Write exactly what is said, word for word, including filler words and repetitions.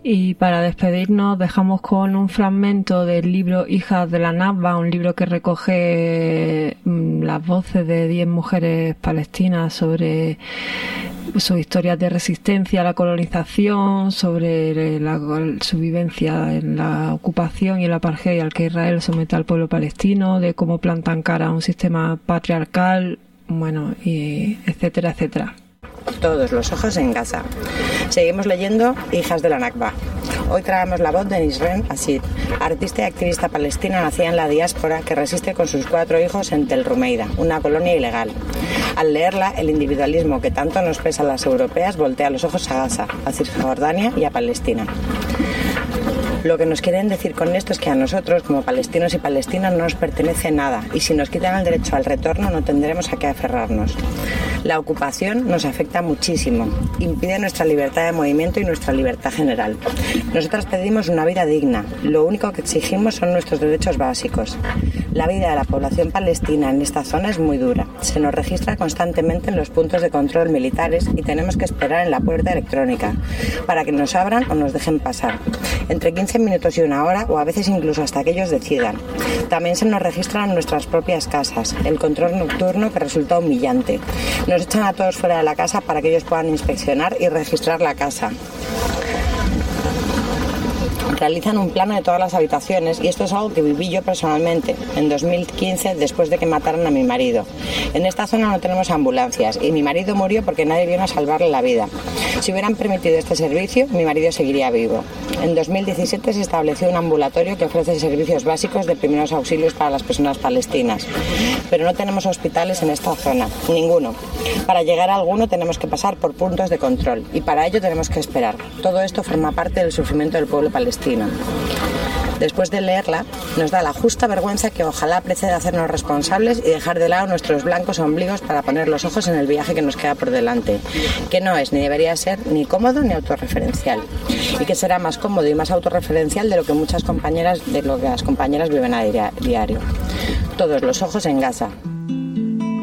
Y para despedirnos dejamos con un fragmento del libro Hijas de la Nakba, un libro que recoge las voces de diez mujeres palestinas sobre sus historias de resistencia a la colonización, sobre la, su vivencia en la ocupación y el apartheid al que Israel somete al pueblo palestino, de cómo plantan cara a un sistema patriarcal, bueno, y etcétera, etcétera. Todos los ojos en Gaza. Seguimos leyendo Hijas de la Nakba. Hoy traemos la voz de Nisreen Asid, artista y activista palestina nacida en la diáspora que resiste con sus cuatro hijos en Tel Rumeida, una colonia ilegal. Al leerla, el individualismo que tanto nos pesa a las europeas voltea los ojos a Gaza, a Cisjordania y a Palestina. Lo que nos quieren decir con esto es que a nosotros, como palestinos y palestinas, no nos pertenece nada, y si nos quitan el derecho al retorno no tendremos a qué aferrarnos. La ocupación nos afecta muchísimo, impide nuestra libertad de movimiento y nuestra libertad general. Nosotras pedimos una vida digna, lo único que exigimos son nuestros derechos básicos. La vida de la población palestina en esta zona es muy dura, se nos registra constantemente en los puntos de control militares y tenemos que esperar en la puerta electrónica para que nos abran o nos dejen pasar. Entre quince minutos y una hora, o a veces incluso hasta que ellos decidan. También se nos registran en nuestras propias casas, el control nocturno que resulta humillante. Nos echan a todos fuera de la casa para que ellos puedan inspeccionar y registrar la casa. Realizan un plano de todas las habitaciones y esto es algo que viví yo personalmente en dos mil quince después de que mataran a mi marido. En esta zona no tenemos ambulancias y mi marido murió porque nadie vino a salvarle la vida. Si hubieran permitido este servicio, mi marido seguiría vivo. En dos mil diecisiete se estableció un ambulatorio que ofrece servicios básicos de primeros auxilios para las personas palestinas. Pero no tenemos hospitales en esta zona, ninguno. Para llegar a alguno tenemos que pasar por puntos de control y para ello tenemos que esperar. Todo esto forma parte del sufrimiento del pueblo palestino. Después de leerla, nos da la justa vergüenza que ojalá preceda a hacernos responsables y dejar de lado nuestros blancos ombligos para poner los ojos en el viaje que nos queda por delante, que no es ni debería ser ni cómodo ni autorreferencial, y que será más cómodo y más autorreferencial de lo que muchas compañeras, de lo que las compañeras viven a diario. Todos los ojos en Gaza.